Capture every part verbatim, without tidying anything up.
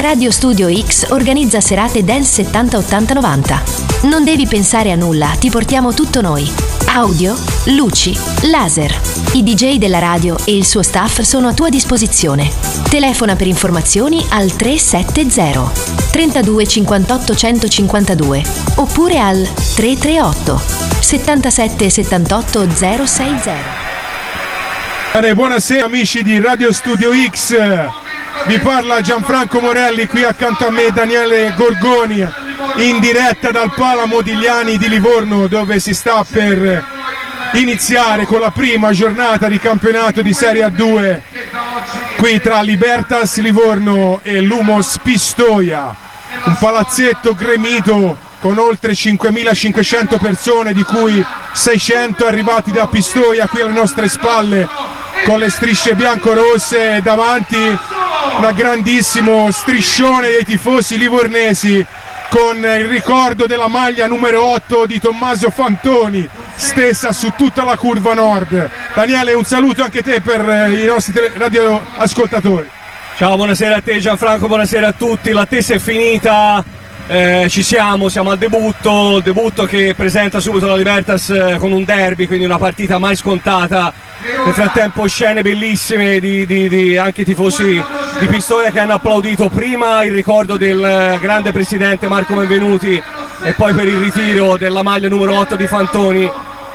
Radio Studio X organizza serate Dance settanta ottanta novanta. Non devi pensare a nulla, ti portiamo tutto noi. Audio, luci, laser. I D J della radio e il suo staff sono a tua disposizione. Telefona per informazioni al tre sette zero trentadue cinquantotto centocinquantadue oppure al tre tre otto settantasette settantotto zero sei zero. Buonasera amici di Radio Studio X, vi parla Gianfranco Morelli, qui accanto a me Daniele Gorgoni, in diretta dal Pala Modigliani di Livorno, dove si sta per iniziare con la prima giornata di campionato di Serie A due qui tra Libertas Livorno e Lumos Pistoia, un palazzetto gremito con oltre cinquemilacinquecento persone, di cui seicento arrivati da Pistoia qui alle nostre spalle con le strisce bianco-rosse, e davanti un grandissimo striscione dei tifosi livornesi con il ricordo della maglia numero otto di Tommaso Fantoni stessa su tutta la curva nord. Daniele, un saluto anche te per i nostri radioascoltatori. Ciao, buonasera a te Gianfranco, buonasera a tutti. L'attesa è finita, eh, ci siamo, siamo al debutto, il debutto che presenta subito la Libertas eh, con un derby, quindi una partita mai scontata. Nel frattempo scene bellissime di, di, di anche tifosi di Pistoia che hanno applaudito prima il ricordo del grande presidente Marco Benvenuti e poi per il ritiro della maglia numero otto di Fantoni,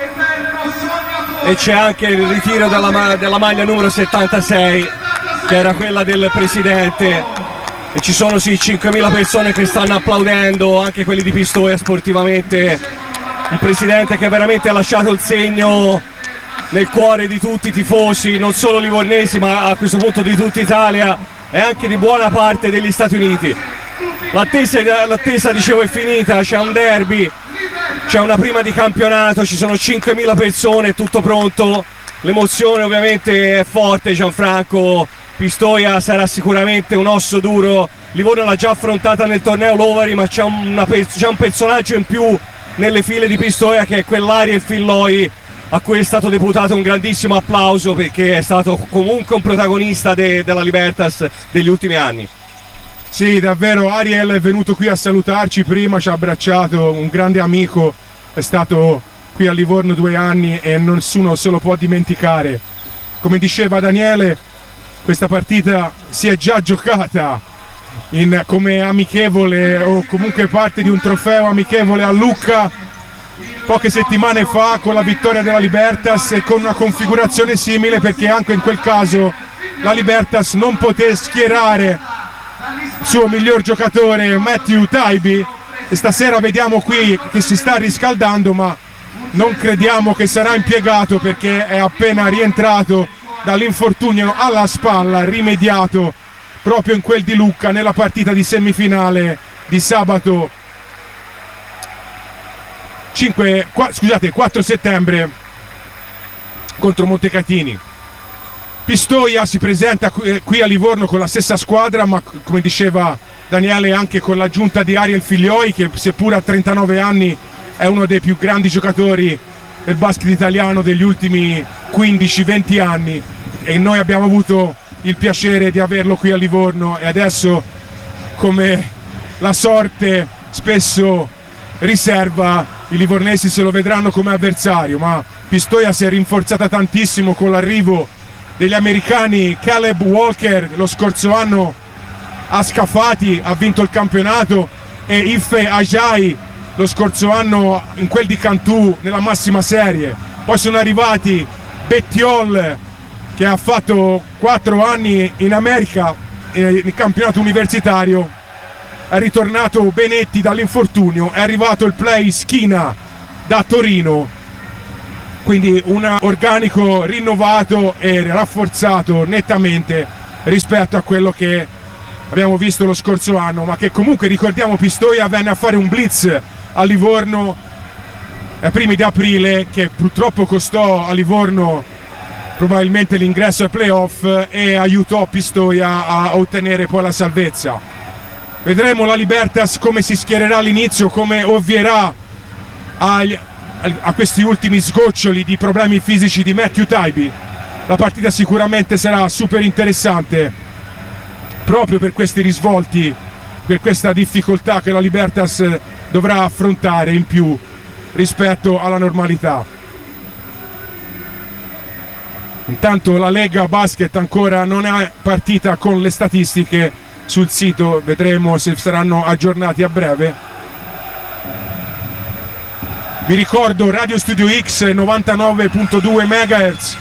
e c'è anche il ritiro della, della maglia numero settantasei che era quella del presidente, e ci sono sì cinquemila persone che stanno applaudendo, anche quelli di Pistoia sportivamente. Un presidente che veramente ha lasciato il segno nel cuore di tutti i tifosi, non solo livornesi ma a questo punto di tutta Italia e anche di buona parte degli Stati Uniti. L'attesa, l'attesa dicevo è finita, c'è un derby, c'è una prima di campionato, ci sono cinquemila persone, tutto pronto, l'emozione ovviamente è forte. Gianfranco, Pistoia sarà sicuramente un osso duro, Livorno l'ha già affrontata nel torneo Lovari, ma c'è, una, c'è un personaggio in più nelle file di Pistoia che è quell'Ariel Filloi, a cui è stato deputato un grandissimo applauso perché è stato comunque un protagonista de, della Libertas degli ultimi anni. Sì, davvero, Ariel è venuto qui a salutarci prima, ci ha abbracciato, un grande amico, è stato qui a Livorno due anni e nessuno se lo può dimenticare. Come diceva Daniele, questa partita si è già giocata in, come amichevole o comunque parte di un trofeo amichevole a Lucca poche settimane fa, con la vittoria della Libertas e con una configurazione simile, perché anche in quel caso la Libertas non poté schierare il suo miglior giocatore Matthew Taibi, e stasera vediamo qui che si sta riscaldando, ma non crediamo che sarà impiegato perché è appena rientrato dall'infortunio alla spalla rimediato proprio in quel di Lucca nella partita di semifinale di sabato cinque, qua, scusate, quattro settembre contro Montecatini. Pistoia si presenta qui, qui a Livorno con la stessa squadra, ma come diceva Daniele anche con l'aggiunta di Ariel Figlioi, che seppur a trentanove anni è uno dei più grandi giocatori del basket italiano degli ultimi quindici venti anni, e noi abbiamo avuto il piacere di averlo qui a Livorno, e adesso, come la sorte spesso riserva, i livornesi se lo vedranno come avversario, ma Pistoia si è rinforzata tantissimo con l'arrivo degli americani. Caleb Walker lo scorso anno a Scafati ha vinto il campionato, e Ife Ajay lo scorso anno in quel di Cantù nella massima serie. Poi sono arrivati Bettiol, che ha fatto quattro anni in America eh, nel campionato universitario, è ritornato Benetti dall'infortunio, è arrivato il play Schina da Torino, quindi un organico rinnovato e rafforzato nettamente rispetto a quello che abbiamo visto lo scorso anno, ma che comunque, ricordiamo, Pistoia venne a fare un blitz a Livorno ai primi di aprile, che purtroppo costò a Livorno probabilmente l'ingresso ai playoff e aiutò Pistoia a ottenere poi la salvezza. Vedremo la Libertas come si schiererà all'inizio, come ovvierà agli, a questi ultimi sgoccioli di problemi fisici di Matthew Taibi. La partita sicuramente sarà super interessante proprio per questi risvolti, per questa difficoltà che la Libertas dovrà affrontare in più rispetto alla normalità. Intanto la Lega Basket ancora non è partita con le statistiche sul sito, vedremo se saranno aggiornati a breve. Vi ricordo Radio Studio X novantanove virgola due megahertz,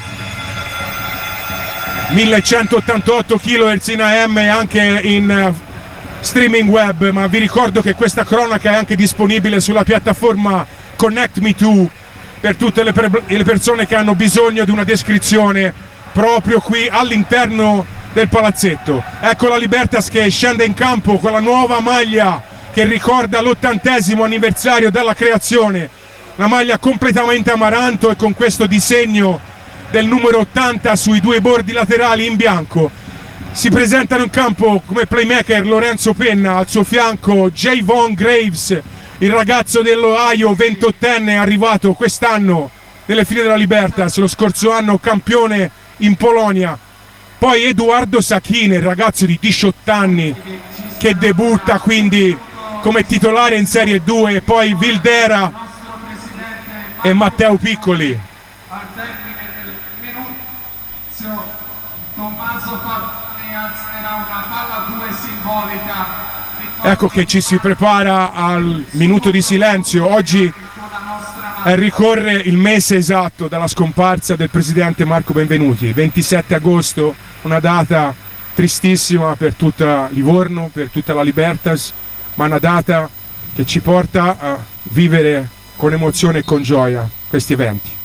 millecentottantotto kilohertz in A M e anche in streaming web, ma vi ricordo che questa cronaca è anche disponibile sulla piattaforma Connect Me To per tutte le, per- le persone che hanno bisogno di una descrizione proprio qui all'interno del palazzetto. Ecco la Libertas che scende in campo con la nuova maglia che ricorda l'ottantesimo anniversario della creazione, una maglia completamente amaranto e con questo disegno del numero ottanta sui due bordi laterali in bianco. Si presentano in campo come playmaker Lorenzo Penna, al suo fianco Javon Graves, il ragazzo dell'Ohio, ventottenne, arrivato quest'anno nelle file della Libertas, lo scorso anno campione in Polonia. Poi Edoardo Sachine, il ragazzo di diciotto anni che debutta quindi come titolare in Serie due, e poi Vildera e Matteo Piccoli. Al termine del minuto Tommaso Farfani alzerà una palla due simbolica. Ecco che ci si prepara al minuto di silenzio. Oggi ricorre il mese esatto dalla scomparsa del presidente Marco Benvenuti, ventisette agosto, una data tristissima per tutta Livorno, per tutta la Libertas, ma una data che ci porta a vivere con emozione e con gioia questi eventi.